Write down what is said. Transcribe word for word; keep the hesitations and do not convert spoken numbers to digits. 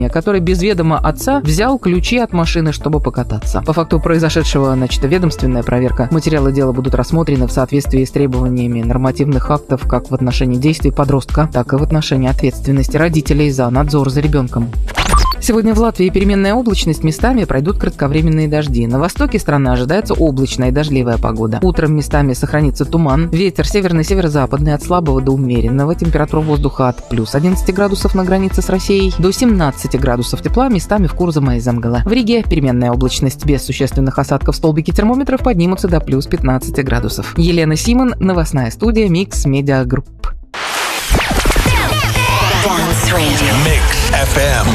который без ведома отца взял ключи от машины, чтобы покататься. По факту произошедшего начата ведомственная проверка. Материалы дела будут рассмотрены в соответствии с требованиями нормативных актов как в отношении действий подростка, так и в отношении ответственности родителей за надзор за ребенком. Сегодня в Латвии переменная облачность, местами пройдут кратковременные дожди. На востоке страны ожидается облачная и дождливая погода. Утром местами сохранится туман, ветер северный, северо-западный от слабого до умеренного, температура воздуха от плюс одиннадцать градусов на границе с Россией до семнадцати градусов тепла, местами в Курзаме и Земгале. В Риге переменная облачность без существенных осадков, столбики термометров поднимутся до плюс пятнадцати градусов. Елена Симон, новостная студия Mix Media Group. Mix эф эм.